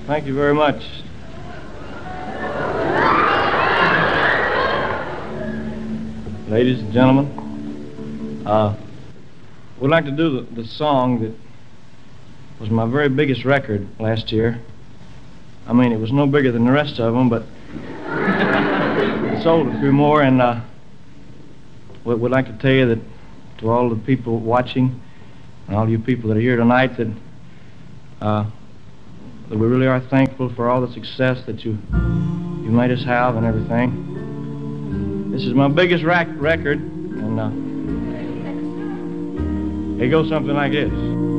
Thank you very much. Ladies and gentlemen, we'd like to do the song that was my very biggest record last year. I mean, it was no bigger than the rest of them, but it sold a few more, and we'd like to tell you that to all the people watching and all you people that are here tonight that we really are thankful for all the success that you made us have and everything. This is my biggest record, and it goes something like this.